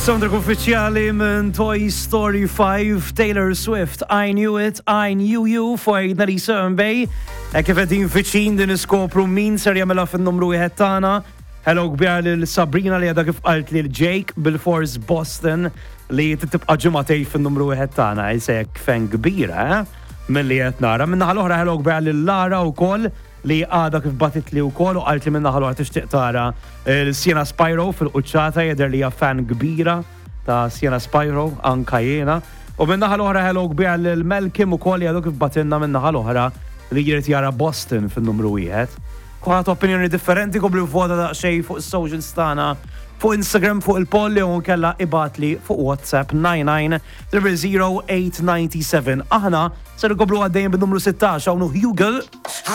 Soundtrack uffiċjali minn Toy Story 5, Taylor Swift, I Knew It, I Knew You, fajna li Bay. Kif għedin fiċin din iskopru min ser jamela fin-numru 1 tagħna. Hello kbir lil Sabrina li għadha kif qalt lil Jake bil-Force Boston li tibqa' ġimgħatej fin-numru 1 tagħna. Isek fen kbira, milli qed nara. Minnaħa l-oħra hello kbir lil Lara wkoll li għada kif batit li wkoll u qalt li minnaħa l-oħra tixtieq tara Sienna Spyro fil-quċċata jidher li hija fan kbira ta' Sienna Spyro anka jiena. U minnaħa l-oħra hello kbir lil Malcolm ukoll li għadu kif batilna minnaħa l-oħra li jrid jara Boston fin-numru 1. Kwaħat opinjoni differenti kubli vota daqsxejn fuq is-socials tagħna fuq Instagram fuq il-poll li kella ibatli fuq WhatsApp 99 00897. Aħna ser ikoblu għaddejjin bin-numru 16 hawn Hugel.